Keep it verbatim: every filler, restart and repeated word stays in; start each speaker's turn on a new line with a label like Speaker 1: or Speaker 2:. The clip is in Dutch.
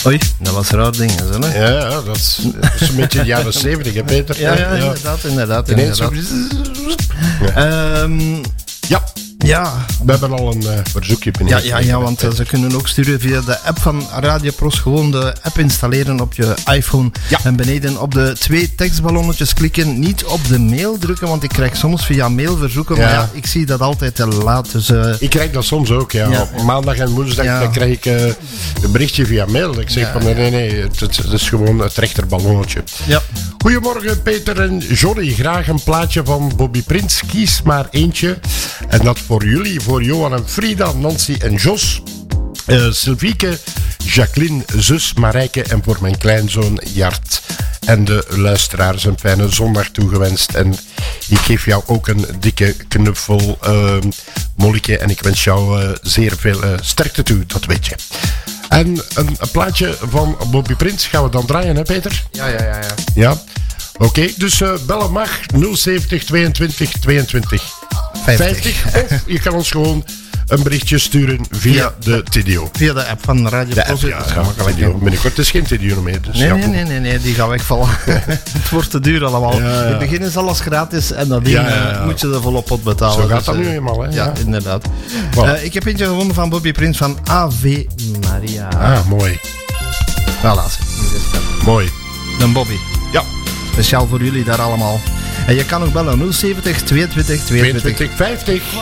Speaker 1: Oei, dat was raar ding, zo, hè?
Speaker 2: Ja, ja dat, is, dat is een beetje de jaren zeventig, hè, Peter?
Speaker 1: Ja, ja, inderdaad, inderdaad.
Speaker 2: Ineens
Speaker 1: inderdaad.
Speaker 2: zo... Ja.
Speaker 1: Um,
Speaker 2: ja.
Speaker 1: Ja.
Speaker 2: We hebben al een uh, verzoekje
Speaker 1: Ja, ja, ja, want uh, ze kunnen ook sturen via de app van Radio Pros. Gewoon de app installeren op je iPhone.
Speaker 2: Ja.
Speaker 1: En beneden op de twee tekstballonnetjes klikken. Niet op de mail drukken, want ik krijg soms via mail verzoeken. Ja. Maar ja, ik zie dat altijd te laat. Dus, uh,
Speaker 2: ik krijg dat soms ook, ja. ja. Op maandag en woensdag ja. dan krijg ik uh, een berichtje via mail. Ik zeg ja, van nee, nee, nee. Het, het is gewoon het rechterballonnetje.
Speaker 1: Ja.
Speaker 2: Goedemorgen, Peter en Johnny. Graag een plaatje van Bobby Prins. Kies maar eentje. En dat voor jullie, voor Johan en Frida, Nancy en Jos, uh, Sylvieke, Jacqueline, zus Marijke en voor mijn kleinzoon Jart. En de luisteraars een fijne zondag toegewenst. En ik geef jou ook een dikke knuffel, uh, Molleke. En ik wens jou uh, zeer veel uh, sterkte toe, dat weet je. En een, een plaatje van Bobby Prins gaan we dan draaien, hè Peter?
Speaker 1: Ja, ja, ja. Ja,
Speaker 2: ja? Oké, okay, dus uh, bellen mag nul zeventig tweeëntwintig tweeëntwintig vijftig. Of je kan ons gewoon een berichtje sturen via ja, de Tidio.
Speaker 1: Via de app van Radio Pros.
Speaker 2: Ja, ja, Tidio. Binnenkort is geen Tidio meer. Dus
Speaker 1: nee,
Speaker 2: ja,
Speaker 1: nee, nee, nee, nee, die gaan wegvallen. Het wordt te duur allemaal. Ja, ja. In het begin is alles gratis en dan ja, ja, ja. moet je er volop pot betalen.
Speaker 2: Zo gaat
Speaker 1: dus,
Speaker 2: dat nu eenmaal, hè?
Speaker 1: Ja, ja. inderdaad.
Speaker 2: Voilà.
Speaker 1: Uh, ik heb eentje gevonden van Bobby Prins van Ave Maria.
Speaker 2: Ah, mooi.
Speaker 1: Voilà.
Speaker 2: Mooi.
Speaker 1: Dan Bobby.
Speaker 2: Ja.
Speaker 1: Speciaal voor jullie daar allemaal. En je kan ook bellen nul zeventig tweeëntwintig tweeëntwintig
Speaker 2: vijftig.